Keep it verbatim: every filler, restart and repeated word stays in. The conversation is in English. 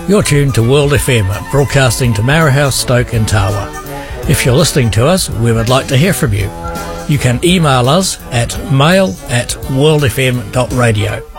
You're tuned to World F M, broadcasting to Marahouse, Stoke and Tawa. If you're listening to us, we would like to hear from you. You can email us at mail at worldfm dot radio.